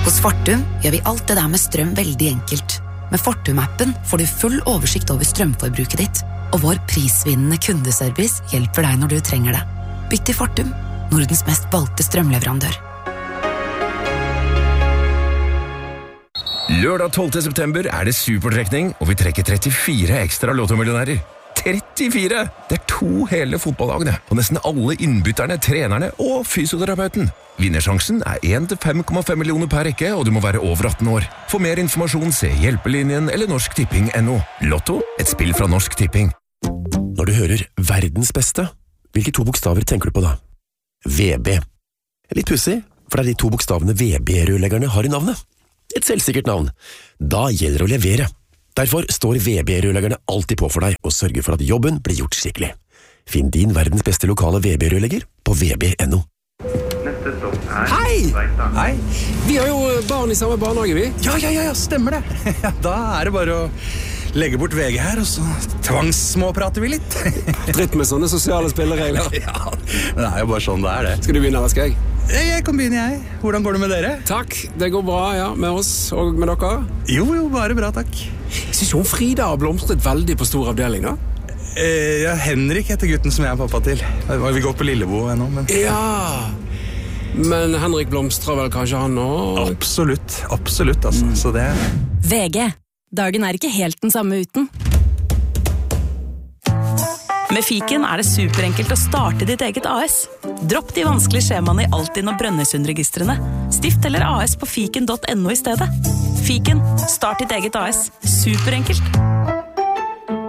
Hos Fortum gjør vi alt det der med strøm veldig enkelt. Med Fortum-appen får du full oversikt over strømforbruket ditt, og vår prisvinnende kundeservice hjelper deg når du trenger det. Bytt til Fortum, Nordens mest valgte strømleverandør. Lørdag 12. september det supertrekning, og vi trekker 34 ekstra lottomillionærer. 34! Det 2 hele fotballagene, og nesten alle innbytterne, trenerne og fysioterapeuten. Vinnersjansen 1 til 5,5 millioner per rekke, og du må være over 18 år. For mer informasjon, se Hjelpelinjen eller norsktipping.no. Lotto, et spill fra Norsk Tipping. Når du hører verdens beste, hvilke 2 bokstaver tenker du på da? VB. Litt pussig, for det de 2 bokstavene VB-rørleggerne har i navnet. Et selvsikkert navn. Da gjelder det å levere. Derfor står VB-rørleggerne alltid på for deg og sørger for at jobben blir gjort skikkelig. Finn din verdens beste lokale VB-rørlegger på vb.no. Hei! Hei! Vi har jo barn i samme barnehage, vi. Ja, stemmer det. Da det bare å legge bort VG her, og så tvangssmåprater vi litt. Dritt med sånne sosiale spilleregler. Ja, men det jo bare sånn det. Skal du begynne, eller skal jeg? Jeg kan begynne, jeg. Hvordan går det med dere? Takk, det går bra, ja, med oss og med dere. Jo, bare bra, takk. Jeg synes jo Frida har blomstret veldig på stor avdeling, da. Ja, Henrik heter gutten som jeg pappa til. Vi går på Lillebo ennå, men... Ja, men Henrik blomstrer vel kanskje han også? Absolutt, altså. Så det... VG. Dagen ikke helt den samme uten. Med Fiken det superenkelt å starte ditt eget AS. Dropp de vanskelige skjemaene i Altinn og Brønnøysundregistrene. Stift eller AS på fiken.no i stedet. Fiken, start ditt eget AS. Superenkelt.